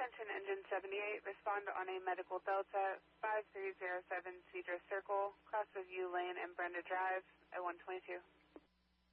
Attention Engine 78, respond on a medical Delta 5307 Cedar Circle, cross of U Lane and Brenda Drive at 122.